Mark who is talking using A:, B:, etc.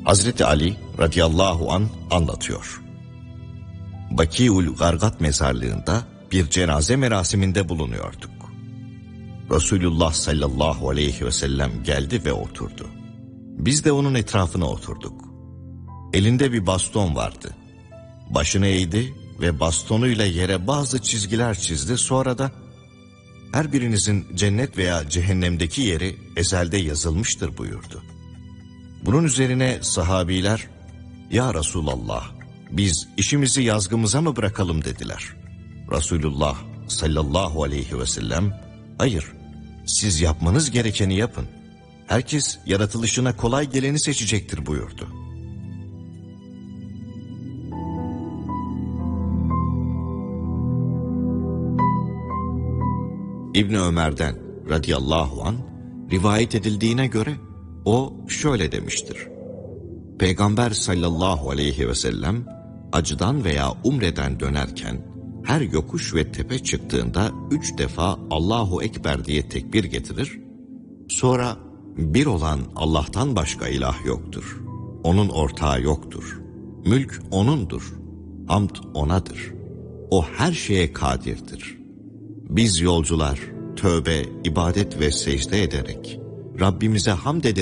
A: Hazreti Ali radıyallahu an anlatıyor. Bakiul Gargat mezarlığında bir cenaze merasiminde bulunuyorduk. Resulullah sallallahu aleyhi ve sellem geldi ve oturdu. Biz de onun etrafına oturduk. Elinde bir baston vardı. Başını eğdi ve bastonuyla yere bazı çizgiler çizdi. Sonra da her birinizin cennet veya cehennemdeki yeri ezelde yazılmıştır buyurdu. Bunun üzerine sahabiler, "Ya Resulallah, biz işimizi yazgımıza mı bırakalım?" dediler. Resulullah sallallahu aleyhi ve sellem, "Hayır, siz yapmanız gerekeni yapın. Herkes yaratılışına kolay geleni seçecektir" buyurdu. İbni Ömer'den radıyallahu an rivayet edildiğine göre o şöyle demiştir. Peygamber sallallahu aleyhi ve sellem acıdan veya umreden dönerken her yokuş ve tepe çıktığında 3 defa Allahu Ekber diye tekbir getirir. Sonra bir olan Allah'tan başka ilah yoktur. Onun ortağı yoktur. Mülk O'nundur. Hamd O'nadır. O her şeye kadirdir. Biz yolcular tövbe, ibadet ve secde ederek Rabbimize hamd ederek